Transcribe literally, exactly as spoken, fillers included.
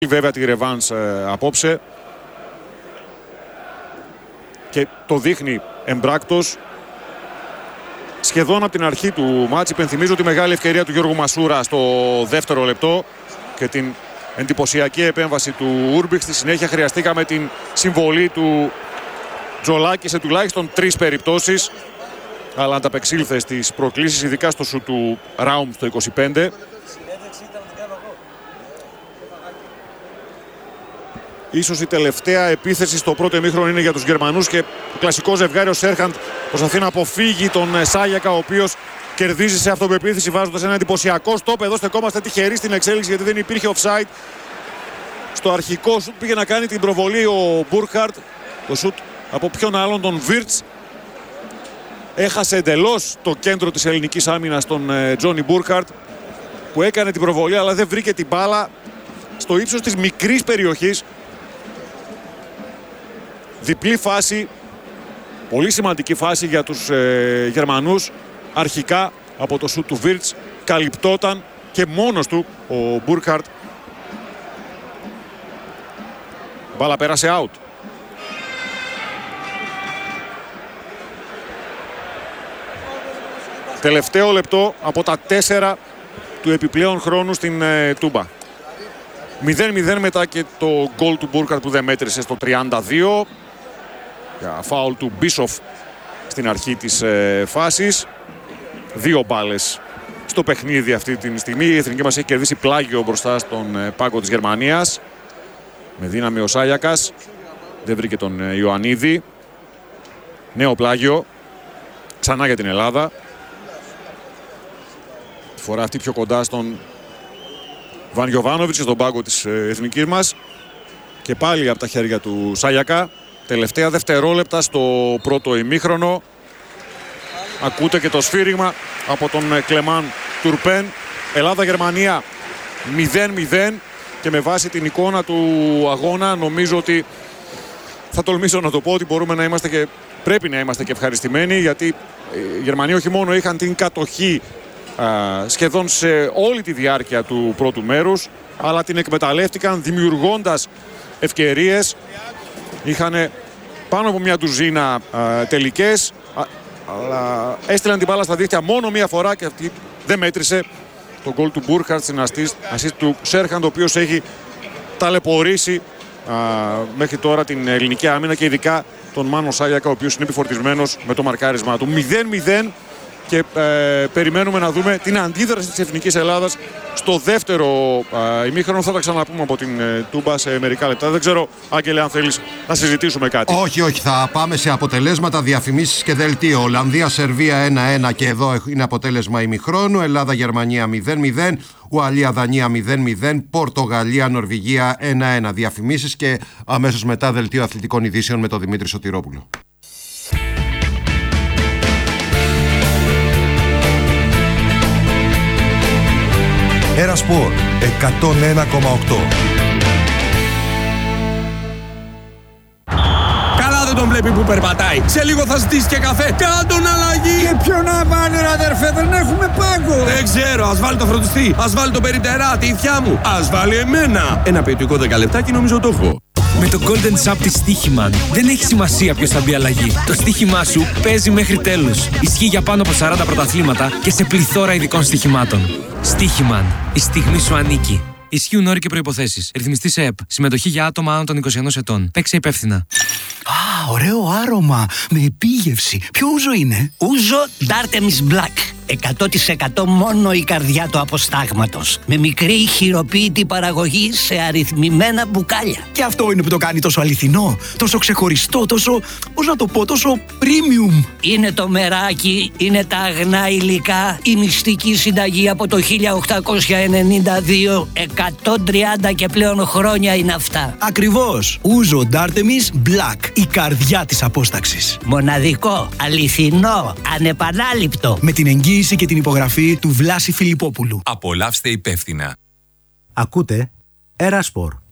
βέβαια τη ρεβάνς ε, απόψε και το δείχνει εμπράκτος σχεδόν από την αρχή του μάτς. Υπενθυμίζω τη μεγάλη ευκαιρία του Γιώργου Μασούρα στο δεύτερο λεπτό και την εντυπωσιακή επέμβαση του Ούρμπιχ. Στη συνέχεια χρειαστήκαμε την συμβολή του Τζολάκη σε τουλάχιστον τρεις περιπτώσεις, αλλά ανταπεξήλθε στις προκλήσεις, ειδικά στο σου του Ράουμ στο είκοσι πέντε. Ίσως η τελευταία επίθεση στο πρώτο ημίχρονο είναι για τους Γερμανούς και το κλασικό ζευγάρι, ο Σέρχαντ προσπαθεί να αποφύγει τον Σάγιακα, ο οποίος κερδίζει σε αυτοπεποίθηση βάζοντας ένα εντυπωσιακό στόπ. Εδώ στεκόμαστε τυχεροί στην εξέλιξη γιατί δεν υπήρχε offside. Στο αρχικό σουτ πήγε να κάνει την προβολή ο Μπούρκχαρτ. Το σουτ από ποιον άλλον, τον Βίρτς. Έχασε εντελώς το κέντρο της ελληνικής άμυνας τον Τζόνι Μπούρκχαρτ, που έκανε την προβολή αλλά δεν βρήκε την μπάλα στο ύψος της μικρής περιοχής. Διπλή φάση, πολύ σημαντική φάση για τους ε, Γερμανούς. Αρχικά από το σουτ του Βίρτς καλυπτόταν και μόνος του ο Μπούρκχαρτ. Μπάλα πέρασε out. Τελευταίο λεπτό από τα τέσσερα του επιπλέον χρόνου στην ε, Τούμπα. μηδέν μηδέν μετά και το γκολ του Μπούρκχαρτ που δεν μέτρησε στο τριάντα δύο. Για φάουλ του Μπίσοφ στην αρχή της ε, φάσης. Δύο μπάλες στο παιχνίδι αυτή τη στιγμή. Η εθνική μας έχει κερδίσει πλάγιο μπροστά στον ε, πάγκο της Γερμανίας. Με δύναμη ο Σάγιακας. Δεν βρήκε τον ε, Ιωαννίδη. Νέο πλάγιο. Ξανά για την Ελλάδα. Τη φορά αυτή πιο κοντά στον Βαν Γιοβάνοβιτς και στον πάγκο της ε, εθνικής μας. Και πάλι από τα χέρια του Σάγιακα. Τελευταία δευτερόλεπτα στο πρώτο ημίχρονο. Ακούτε και το σφύριγμα από τον Κλεμάν Τουρπέν. Ελλάδα-Γερμανία μηδέν μηδέν. Και με βάση την εικόνα του αγώνα νομίζω ότι θα τολμήσω να το πω ότι μπορούμε να είμαστε και πρέπει να είμαστε και ευχαριστημένοι, γιατί οι Γερμανοί όχι μόνο είχαν την κατοχή α, σχεδόν σε όλη τη διάρκεια του πρώτου μέρους, αλλά την εκμεταλλεύτηκαν δημιουργώντας ευκαιρίες. Είχαν πάνω από μια ντουζίνα α, τελικές, α, αλλά έστειλαν την μπάλα στα δίχτυα μόνο μία φορά και αυτή δεν μέτρησε. Το γκολ του Μπούρκχαρτ στην assist του Σέρχαντ, ο οποίος έχει ταλαιπωρήσει α, μέχρι τώρα την ελληνική άμυνα και ειδικά τον Μάνο Σάγιακα, ο οποίος είναι επιφορτισμένος με το μαρκάρισμά του. μηδέν μηδέν και ε, περιμένουμε να δούμε την αντίδραση της Εθνικής Ελλάδας στο δεύτερο ε, ημίχρονο. Θα τα ξαναπούμε από την ε, Τούμπα σε μερικά λεπτά. Δεν ξέρω, Άγγελε, αν θέλεις να συζητήσουμε κάτι. Όχι, όχι. Θα πάμε σε αποτελέσματα, διαφημίσεις και δελτίο. Ολλανδία-Σερβία ένα ένα και εδώ είναι αποτέλεσμα ημιχρόνου. Ελλάδα-Γερμανία μηδέν μηδέν. Ουαλία-Δανία μηδέν μηδέν. Πορτογαλία-Νορβηγία ένα ένα. Διαφημίσεις και αμέσως μετά δελτίο αθλητικών ειδήσεων με τον Δημήτρη Σωτηρόπουλο. Ερασπορ εκατόν ένα κόμμα οκτώ. Καλά δεν τον βλέπει που περπατάει. Σε λίγο θα ζητήσει και καφέ. Κάντον αλλαγή. Και ποιο να βάλει ρε αδερφέ, δεν έχουμε πάγκο. Δεν ξέρω, ας βάλει το φροντιστή. Ας βάλει το περιπτερά, τη ηθιά μου. Ας βάλει εμένα. Ένα ποιοτικό δέκα λεπτάκι νομίζω το έχω. Με το Golden Shop της Στοίχημαν δεν έχει σημασία ποιος θα μπει αλλαγή. Το στοίχημά σου παίζει μέχρι τέλους. Ισχύει για πάνω από σαράντα πρωταθλήματα και σε πληθώρα ειδικών στοιχημάτων. Στοίχημαν. Η στιγμή σου ανήκει. Ισχύουν όροι και προϋποθέσεις. Ρυθμιστής ΕΕΠ. Συμμετοχή για άτομα άνω των είκοσι ενός ετών. Παίξε υπεύθυνα. Α, ωραίο άρωμα. Με επίγευση. Ποιο ούζο είναι? Ούζο Dartemis Black. εκατό τοις εκατό μόνο η καρδιά του αποστάγματος. Με μικρή χειροποίητη παραγωγή σε αριθμημένα μπουκάλια. Και αυτό είναι που το κάνει τόσο αληθινό, τόσο ξεχωριστό, τόσο, πώς να το πω, τόσο premium. Είναι το μεράκι, είναι τα αγνά υλικά, η μυστική συνταγή από το χίλια οκτακόσια ενενήντα δύο, εκατόν τριάντα και πλέον χρόνια είναι αυτά. Ακριβώς. Ούζο Dartemis Black, η καρδιά της απόσταξης. Μοναδικό, αληθινό, ανεπανάληπτο. Με την εγγύηση και την υπογραφή του Βλάση Φιλιππόπουλου. Απολαύστε υπεύθυνα. Ακούτε Ερασπορ.